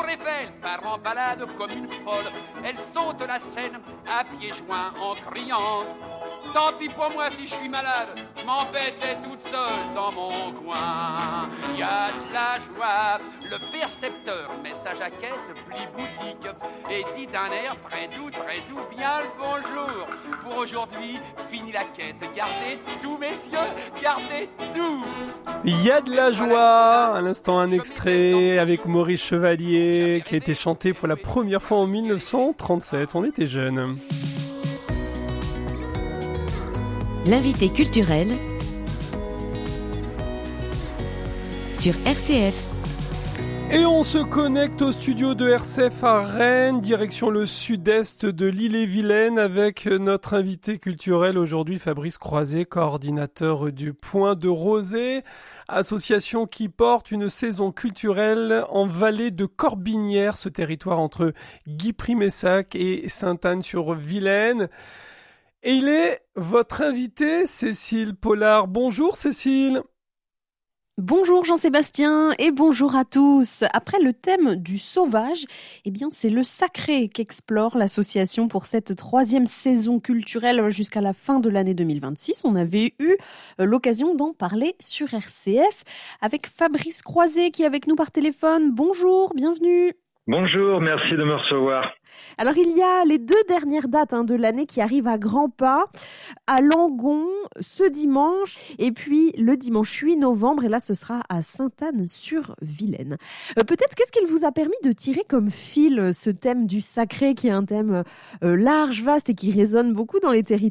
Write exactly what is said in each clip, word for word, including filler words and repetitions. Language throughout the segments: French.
Eiffel part en balade comme une folle. Elle saute la scène à pieds joints en criant. Tant pis pour moi si je suis malade, je m'embêtais toute seule dans mon coin. Y a de la joie, le percepteur met sa jaquette, plie boutique et dit d'un air très doux, très doux, bien le bonjour. Pour aujourd'hui, fini la quête, gardez tout messieurs, gardez tout. Il y a de la joie, à l'instant un extrait avec Maurice Chevalier qui a été chanté pour la première fois en dix-neuf cent trente-sept, on était jeunes. L'invité culturel sur R C F. Et on se connecte au studio de R C F à Rennes, direction le sud-est de l'Ille-et-Vilaine, avec notre invité culturel aujourd'hui, Fabrice Croiset, coordinateur du Point de Rosée, association qui porte une saison culturelle en vallée de Corbinière, ce territoire entre Guipry-Messac et Sainte-Anne-sur-Vilaine. Et il est votre invité, Cécile Pollard. Bonjour Cécile. Bonjour Jean-Sébastien et bonjour à tous. Après le thème du sauvage, eh bien c'est le sacré qu'explore l'association pour cette troisième saison culturelle jusqu'à la fin de l'année deux mille vingt-six. On avait eu l'occasion d'en parler sur R C F avec Fabrice Croiset qui est avec nous par téléphone. Bonjour, bienvenue. Bonjour, merci de me recevoir. Alors il y a les deux dernières dates hein, de l'année qui arrivent à grands pas, à Langon ce dimanche et puis le dimanche huit novembre et là ce sera à Sainte-Anne-sur-Vilaine. Euh, peut-être qu'est-ce qu'il vous a permis de tirer comme fil ce thème du sacré qui est un thème euh, large, vaste et qui résonne beaucoup dans les territoires ?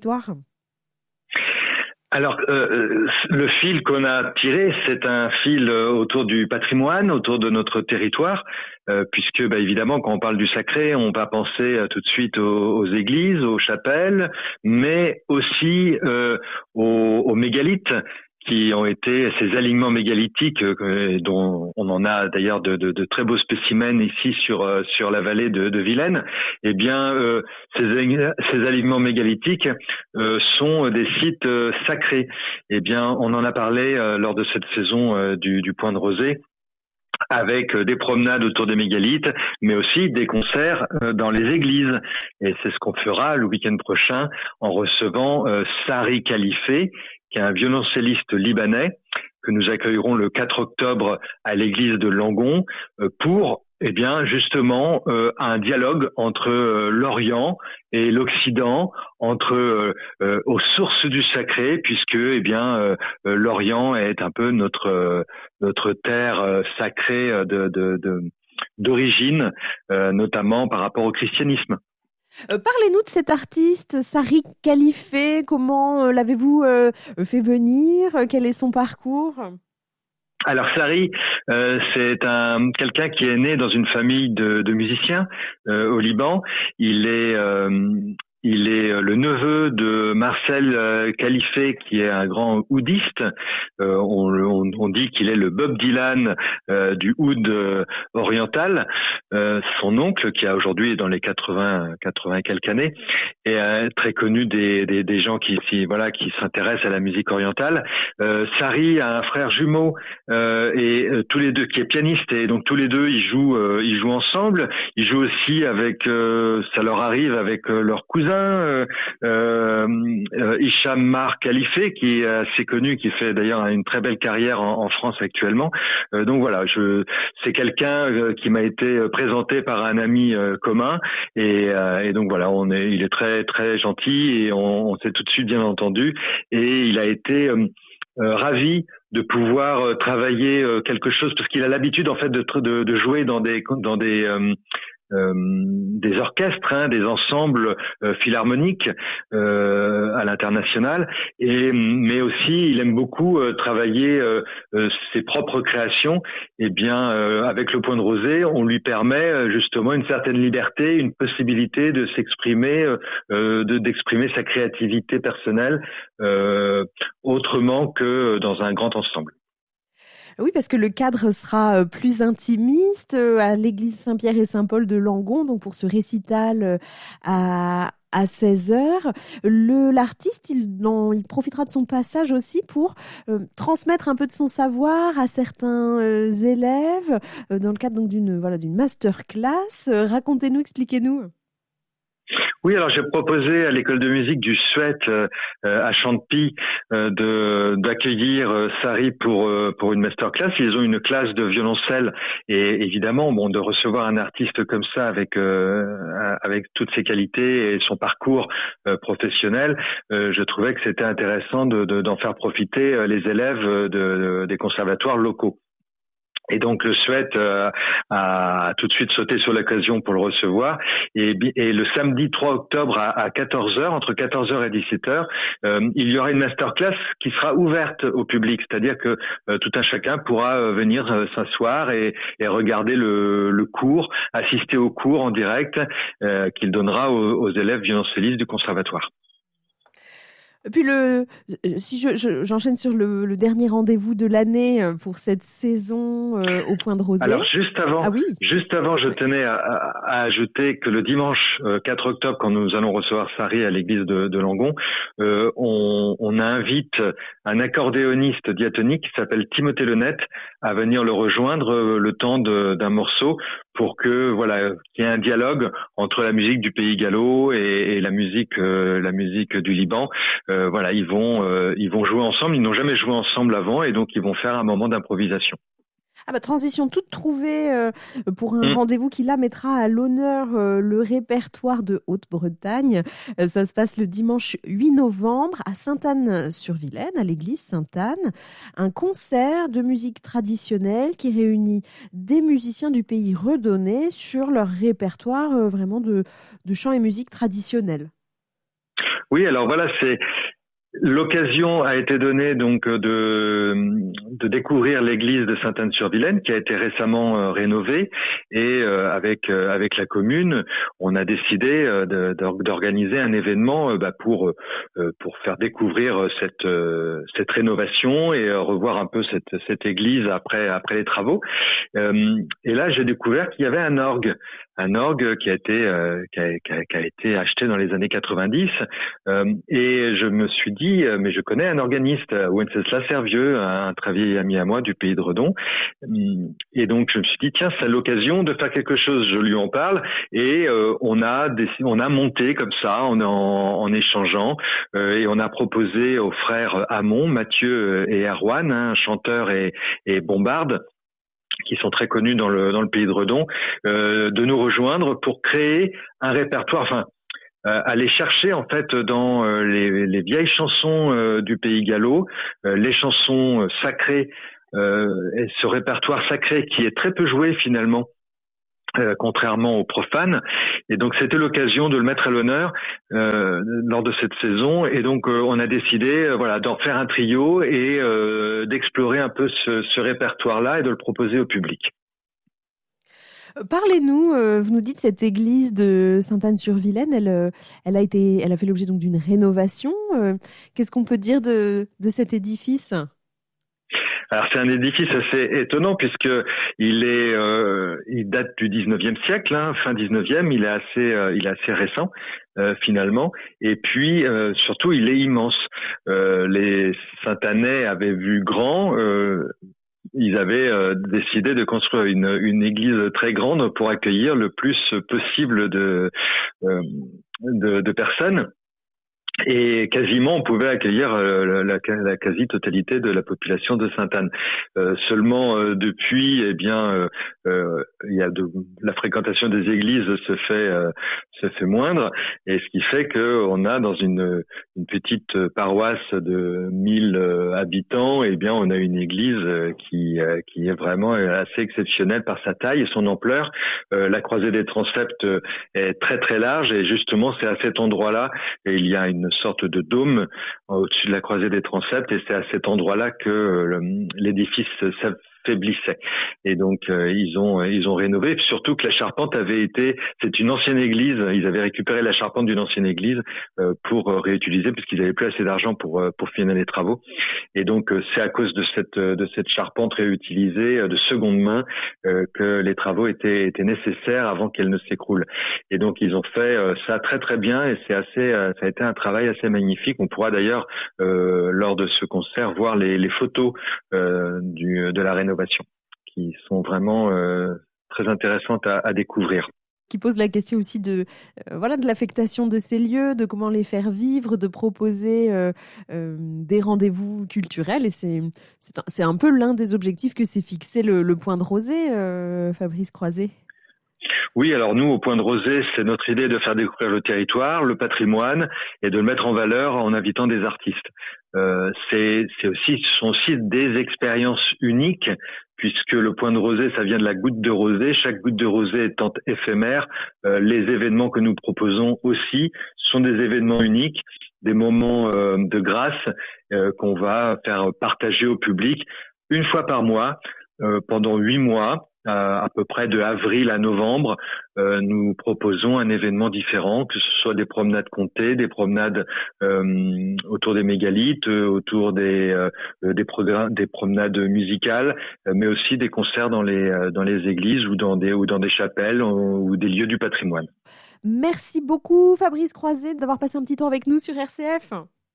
Alors, euh, le fil qu'on a tiré, c'est un fil autour du patrimoine, autour de notre territoire, euh, puisque, bah, évidemment, quand on parle du sacré, on va penser euh, tout de suite aux, aux églises, aux chapelles, mais aussi euh, aux, aux mégalithes, qui ont été ces alignements mégalithiques euh, dont on en a d'ailleurs de, de, de très beaux spécimens ici sur euh, sur la vallée de, de Vilaine. Eh bien, euh, ces, ces alignements mégalithiques euh, sont des sites euh, sacrés. Eh bien, on en a parlé euh, lors de cette saison euh, du, du Point de Rosée, avec des promenades autour des mégalithes, mais aussi des concerts euh, dans les églises. Et c'est ce qu'on fera le week-end prochain en recevant euh, Sari Khalifé, qui est un violoncelliste libanais, que nous accueillerons le quatre octobre à l'église de Langon euh, pour, eh bien, justement, euh, un dialogue entre euh, l'Orient et l'Occident, entre euh, euh, aux sources du sacré, puisque, eh bien, euh, euh, l'Orient est un peu notre euh, notre terre euh, sacrée de, de, de d'origine, euh, notamment par rapport au christianisme. Euh, parlez-nous de cet artiste, Sari Khalifé. Comment euh, l'avez-vous euh, fait venir ? Quel est son parcours ? Alors Sari, euh, c'est un quelqu'un qui est né dans une famille de, de musiciens euh, au Liban. Il est euh, il est le neveu de Marcel Khalifé, qui est un grand oudiste. Euh, on, on, on dit qu'il est le Bob Dylan euh, du oud euh, oriental. Euh, son oncle, qui a aujourd'hui dans les quatre-vingts, quatre-vingts quelques années, est euh, très connu des, des, des gens qui, qui voilà qui s'intéressent à la musique orientale. Euh, Sari a un frère jumeau euh, et euh, tous les deux qui est pianiste, et donc tous les deux ils jouent euh, ils jouent ensemble. Ils jouent aussi avec euh, ça leur arrive avec euh, leur cousin euh, euh, Hicham Mar Khalifé, qui est assez connu, qui fait d'ailleurs une très belle carrière en, en France actuellement. Euh, donc voilà, je c'est quelqu'un euh, qui m'a été présenté par un ami euh, commun, et, euh, et donc voilà, on est il est très très gentil et on, on s'est tout de suite bien entendu, et il a été euh, euh, ravi de pouvoir euh, travailler euh, quelque chose, parce qu'il a l'habitude en fait de, de, de jouer dans des dans des euh, Euh, des orchestres, hein, des ensembles euh, philharmoniques euh, à l'international, et mais aussi il aime beaucoup euh, travailler euh, euh, ses propres créations. Et bien euh, avec le Point de Rosée, on lui permet euh, justement une certaine liberté, une possibilité de s'exprimer, euh, de d'exprimer sa créativité personnelle euh, autrement que dans un grand ensemble. Oui, parce que le cadre sera plus intimiste à l'église Saint-Pierre et Saint-Paul de Langon, donc pour ce récital à, à seize heures. Le, l'artiste, il, non, il profitera de son passage aussi pour euh, transmettre un peu de son savoir à certains euh, élèves euh, dans le cadre donc d'une, voilà, d'une masterclass. Euh, racontez-nous, expliquez-nous. Oui, alors j'ai proposé à l'école de musique du Suet euh, à Champy euh, de d'accueillir euh, Sari pour euh, pour une masterclass. Ils ont une classe de violoncelle et évidemment, bon, de recevoir un artiste comme ça avec euh, avec toutes ses qualités et son parcours euh, professionnel, euh, je trouvais que c'était intéressant de, de d'en faire profiter les élèves de, de des conservatoires locaux. Et donc le Suet euh, a tout de suite sauté sur l'occasion pour le recevoir. Et, et le samedi trois octobre à, à quatorze heures, entre quatorze heures et dix-sept heures, euh, il y aura une masterclass qui sera ouverte au public. C'est-à-dire que euh, tout un chacun pourra euh, venir euh, s'asseoir et, et regarder le, le cours, assister au cours en direct euh, qu'il donnera aux, aux élèves violoncellistes du conservatoire. Puis le, si je, je, j'enchaîne sur le, le dernier rendez-vous de l'année pour cette saison euh, au Point de Rosée. Alors juste avant, ah oui. juste avant, je tenais à, à, à ajouter que le dimanche euh, quatre octobre, quand nous allons recevoir Sari à l'église de, de Langon, euh, on, on invite un accordéoniste diatonique qui s'appelle Timothée Lenette à venir le rejoindre euh, le temps de, d'un morceau pour que voilà qu'il y ait un dialogue entre la musique du pays gallo et, et la musique euh, la musique du Liban. Euh, voilà, ils vont euh, ils vont jouer ensemble. Ils n'ont jamais joué ensemble avant et donc ils vont faire un moment d'improvisation. Ah bah, transition toute trouvée euh, pour un mmh. rendez-vous qui là mettra à l'honneur euh, le répertoire de Haute-Bretagne. Euh, ça se passe le dimanche huit novembre à Sainte-Anne-sur-Vilaine, à l'église Sainte-Anne. Un concert de musique traditionnelle qui réunit des musiciens du pays redonnés sur leur répertoire euh, vraiment de, de chant et musique traditionnelle. Oui, alors voilà, c'est... L'occasion a été donnée donc de de découvrir l'église de Sainte-Anne-sur-Vilaine qui a été récemment euh, rénovée et euh, avec euh, avec la commune, on a décidé euh, de, d'organiser un événement euh, bah, pour euh, pour faire découvrir cette euh, cette rénovation et euh, revoir un peu cette cette église après après les travaux. Euh, et là, j'ai découvert qu'il y avait un orgue. Un orgue qui a été euh, qui, a, qui, a, qui a été acheté dans les années quatre-vingt-dix euh, et je me suis dit mais je connais un organiste, Wenceslas Servieux, un très vieil ami à moi du pays de Redon, et donc je me suis dit tiens, c'est l'occasion de faire quelque chose. Je lui en parle et euh, on a décidé, on a monté comme ça en, en, en échangeant euh, et on a proposé aux frères Hamon, Mathieu et Erwan, hein, chanteur et, et bombarde, qui sont très connus dans le dans le pays de Redon, euh, de nous rejoindre pour créer un répertoire, enfin euh, aller chercher en fait dans euh, les, les vieilles chansons euh, du pays gallo, euh, les chansons euh, sacrées, euh, et ce répertoire sacré qui est très peu joué finalement. Euh, contrairement aux profanes, et donc c'était l'occasion de le mettre à l'honneur euh, lors de cette saison, et donc euh, on a décidé euh, voilà d'en faire un trio et euh, d'explorer un peu ce, ce répertoire-là et de le proposer au public. Parlez-nous, euh, vous nous dites cette église de Sainte-Anne-sur-Vilaine, elle, euh, elle a été, elle a fait l'objet donc d'une rénovation. Euh, qu'est-ce qu'on peut dire de, de cet édifice ? Alors c'est un édifice assez étonnant puisque il est, euh, il date du dix-neuvième siècle, hein, fin dix-neuvième. Il est assez, euh, il est assez récent euh, finalement. Et puis euh, surtout, il est immense. Euh, les Saint-Annais avaient vu grand. Euh, ils avaient euh, décidé de construire une, une église très grande pour accueillir le plus possible de, euh, de, de personnes. Et quasiment, on pouvait accueillir euh, la, la quasi-totalité de la population de Sainte-Anne. Euh, seulement, euh, depuis, eh bien, euh, euh, il y a de, la fréquentation des églises se fait euh, se fait moindre, et ce qui fait que on a dans une, une petite paroisse de mille euh, habitants, eh bien, on a une église qui euh, qui est vraiment assez exceptionnelle par sa taille et son ampleur. Euh, la croisée des transepts est très très large, et justement, c'est à cet endroit-là, et il y a une sorte de dôme au-dessus de la croisée des transepts, et c'est à cet endroit-là que l'édifice faiblissait. Et donc euh, ils ont ils ont rénové. Et surtout que la charpente avait été, c'est une ancienne église. Ils avaient récupéré la charpente d'une ancienne église euh, pour euh, réutiliser puisqu'ils n'avaient plus assez d'argent pour euh, pour finir les travaux. Et donc euh, c'est à cause de cette de cette charpente réutilisée euh, de seconde main euh, que les travaux étaient étaient nécessaires avant qu'elle ne s'écroule. Et donc ils ont fait euh, ça très très bien et c'est assez euh, ça a été un travail assez magnifique. On pourra d'ailleurs euh, lors de ce concert voir les les photos euh, du de la rénovation qui sont vraiment euh, très intéressantes à, à découvrir. Qui pose la question aussi de euh, voilà de l'affectation de ces lieux, de comment les faire vivre, de proposer euh, euh, des rendez-vous culturels. Et c'est c'est un, c'est un peu l'un des objectifs que s'est fixé le, le Point de Rosée, euh, Fabrice Croiset. Oui, alors nous, au Point de Rosée, c'est notre idée de faire découvrir le territoire, le patrimoine, et de le mettre en valeur en invitant des artistes. Euh, c'est, c'est aussi, ce sont aussi des expériences uniques, puisque le Point de Rosée, ça vient de la goutte de rosée. Chaque goutte de rosée étant éphémère, euh, les événements que nous proposons aussi sont des événements uniques, des moments euh, de grâce euh, qu'on va faire partager au public une fois par mois, euh, pendant huit mois. À peu près de avril à novembre, euh, nous proposons un événement différent, que ce soit des promenades comptées, des promenades euh, autour des mégalithes, euh, autour des euh, des, programmes, des promenades musicales, euh, mais aussi des concerts dans les euh, dans les églises ou dans des ou dans des chapelles ou, ou des lieux du patrimoine. Merci beaucoup Fabrice Croiset d'avoir passé un petit temps avec nous sur R C F.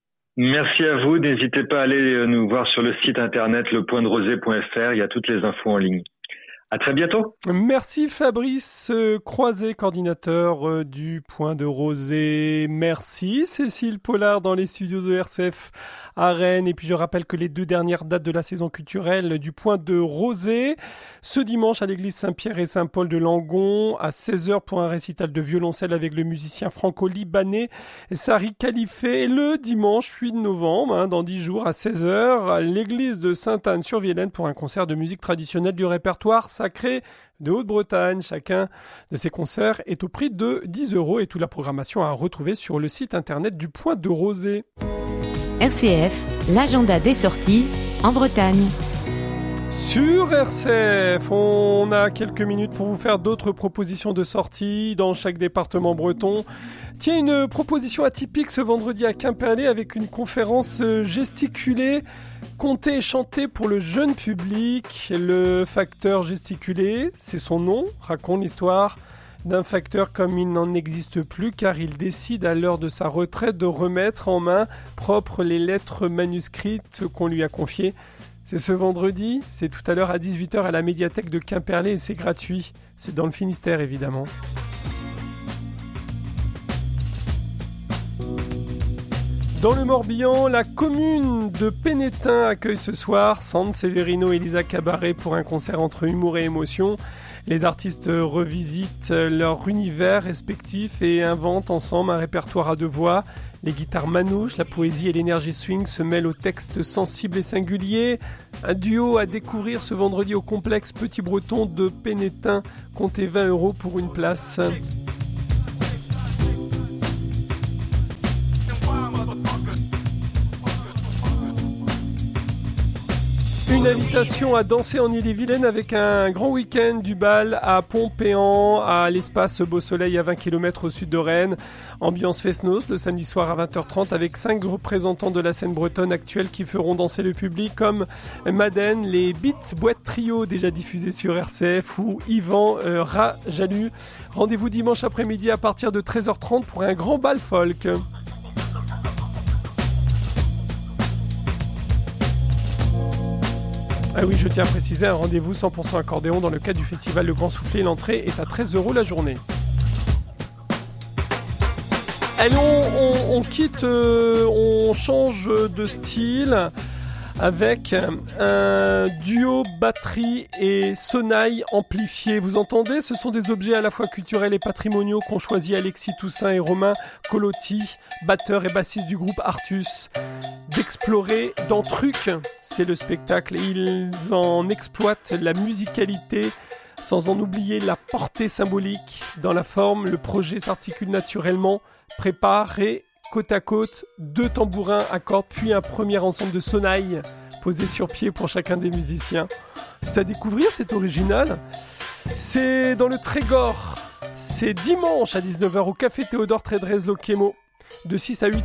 Merci à vous. N'hésitez pas à aller nous voir sur le site internet le point de rosée point f r. Il y a toutes les infos en ligne. À très bientôt. Merci Fabrice Croiset, coordinateur du Point de Rosée. Merci Cécile Pollard dans les studios de R C F à Rennes. Et puis je rappelle que les deux dernières dates de la saison culturelle du Point de Rosée, ce dimanche à l'église Saint-Pierre et Saint-Paul de Langon à seize heures pour un récital de violoncelle avec le musicien franco-libanais Sari Khalifé. Et le dimanche huit novembre, hein, dans dix jours à seize heures, à l'église de Sainte-Anne-sur-Vielaine pour un concert de musique traditionnelle du répertoire sacré de Haute-Bretagne. Chacun de ces concerts est au prix de dix euros et toute la programmation à retrouver sur le site internet du Point de Rosée. R C F, l'agenda des sorties en Bretagne. Sur R C F, on a quelques minutes pour vous faire d'autres propositions de sortie dans chaque département breton. Tiens, une proposition atypique ce vendredi à Quimperlé avec une conférence gesticulée, compter et chanter pour le jeune public. Le facteur gesticulé, c'est son nom, raconte l'histoire d'un facteur comme il n'en existe plus car il décide à l'heure de sa retraite de remettre en main propre les lettres manuscrites qu'on lui a confiées. C'est ce vendredi, c'est tout à l'heure à dix-huit heures à la médiathèque de Quimperlé et c'est gratuit. C'est dans le Finistère évidemment. Dans le Morbihan, la commune de Pénétin accueille ce soir Sandre Severino et Elisa Cabaret pour un concert entre humour et émotion. Les artistes revisitent leur univers respectif et inventent ensemble un répertoire à deux voix. Les guitares manouches, la poésie et l'énergie swing se mêlent aux textes sensibles et singuliers. Un duo à découvrir ce vendredi au complexe Petit Breton de Pénétin. Comptez vingt euros pour une place. Une invitation à danser en Ille-et-Vilaine avec un grand week-end du bal à Pont-Péan, à l'espace Beau Soleil à vingt kilomètres au sud de Rennes. Ambiance Fesnos le samedi soir à vingt heures trente avec cinq représentants de la scène bretonne actuelle qui feront danser le public comme Madeleine, les Beats Boîte Trio déjà diffusés sur R C F ou Yvan euh, Rajalu. Rendez-vous dimanche après-midi à partir de treize heures trente pour un grand bal folk. Ah oui, je tiens à préciser, un rendez-vous cent pour cent accordéon dans le cadre du festival Le Grand Soufflé. L'entrée est à treize euros la journée. Allez, on, on, on quitte, euh, on change de style avec un duo batterie et sonaille amplifié. Vous entendez ? Ce sont des objets à la fois culturels et patrimoniaux qu'ont choisi Alexis Toussaint et Romain Colotti, batteur et bassiste du groupe Artus, d'explorer dans Truc. C'est le spectacle. Ils en exploitent la musicalité sans en oublier la portée symbolique. Dans la forme, le projet s'articule naturellement, préparé côte à côte, deux tambourins à cordes, puis un premier ensemble de sonailles posés sur pied pour chacun des musiciens. C'est à découvrir, c'est original. C'est dans le Trégor. C'est dimanche à dix-neuf heures au Café Théodore Trédrez Loquemo, de six à huit